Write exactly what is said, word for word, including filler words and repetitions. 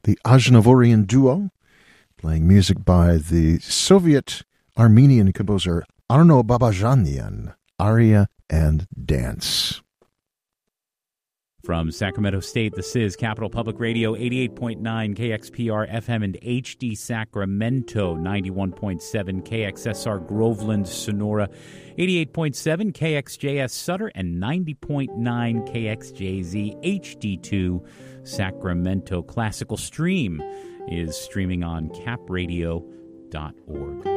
the Aznavourian duo, playing music by the Soviet-Armenian composer Arno Babajanian, Aria and Dance. From Sacramento State, this is Capital Public Radio, eighty-eight point nine K X P R F M and H D Sacramento, ninety-one point seven K X S R Groveland, Sonora, eighty-eight point seven K X J S Sutter, and ninety point nine K X J Z H D two Sacramento. Classical Stream is streaming on cap radio dot org.